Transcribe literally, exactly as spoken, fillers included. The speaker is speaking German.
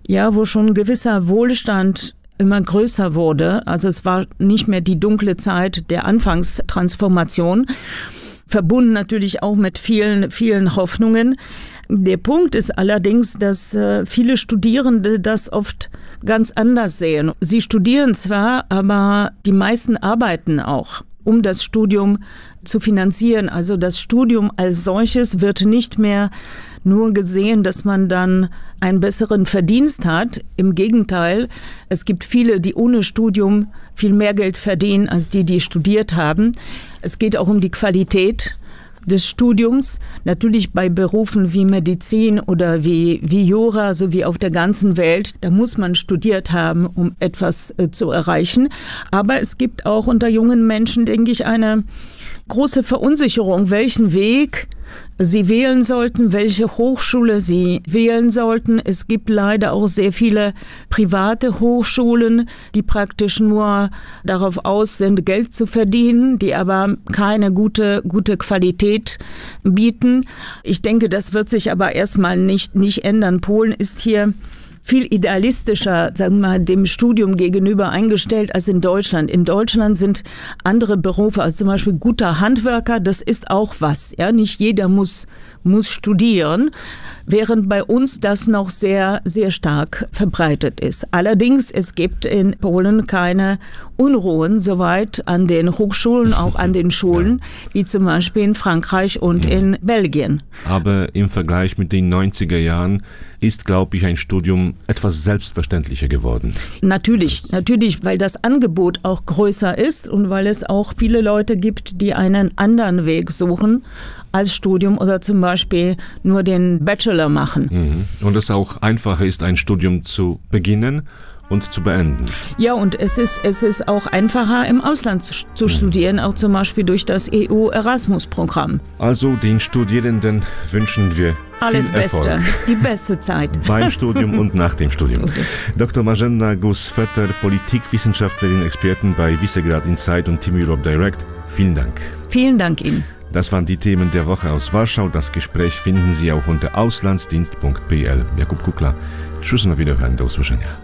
ja, wo schon ein gewisser Wohlstand immer größer wurde. Also es war nicht mehr die dunkle Zeit der Anfangstransformation, verbunden natürlich auch mit vielen, vielen Hoffnungen. Der Punkt ist allerdings, dass äh, viele Studierende das oft ganz anders sehen. Sie studieren zwar, aber die meisten arbeiten auch, um das Studium zu finanzieren. Also das Studium als solches wird nicht mehr nur gesehen, dass man dann einen besseren Verdienst hat. Im Gegenteil, es gibt viele, die ohne Studium viel mehr Geld verdienen, als die, die studiert haben. Es geht auch um die Qualität des Studiums, natürlich bei Berufen wie Medizin oder wie, wie Jura, sowie auf der ganzen Welt, da muss man studiert haben, um etwas äh, zu erreichen. Aber es gibt auch unter jungen Menschen, denke ich, eine große Verunsicherung, welchen Weg sie wählen sollten, welche Hochschule sie wählen sollten. Es gibt leider auch sehr viele private Hochschulen, die praktisch nur darauf aus sind, Geld zu verdienen, die aber keine gute, gute Qualität bieten. Ich denke, das wird sich aber erstmal nicht, nicht ändern. Polen ist hier viel idealistischer, sagen wir mal, dem Studium gegenüber eingestellt als in Deutschland. In Deutschland sind andere Berufe, also zum Beispiel guter Handwerker, das ist auch was. Ja, nicht jeder muss, muss studieren, während bei uns das noch sehr, sehr stark verbreitet ist. Allerdings, es gibt in Polen keine Unruhen, soweit an den Hochschulen, auch an den Schulen, wie zum Beispiel in Frankreich und in Belgien. Aber im Vergleich mit den neunziger Jahren ist, glaube ich, ein Studium etwas selbstverständlicher geworden. Natürlich, natürlich, weil das Angebot auch größer ist und weil es auch viele Leute gibt, die einen anderen Weg suchen als Studium oder zum Beispiel nur den Bachelor machen. Mhm. Und es auch einfacher ist, ein Studium zu beginnen und zu beenden. Ja, und es ist, es ist auch einfacher, im Ausland zu, zu mhm. studieren, auch zum Beispiel durch das E U-Erasmus-Programm. Also den Studierenden wünschen wir alles viel Beste, Erfolg. Die beste Zeit. Beim Studium und nach dem Studium. Doktor Marzena Gus-Vetter, Politikwissenschaftlerin, Expertin bei Visegrad Insight und Team Europe Direct. Vielen Dank. Vielen Dank Ihnen. Das waren die Themen der Woche aus Warschau. Das Gespräch finden Sie auch unter auslandsdienst punkt p l. Jakub Kukla. Tschüss und auf Wiederhören. Do usłyszenia.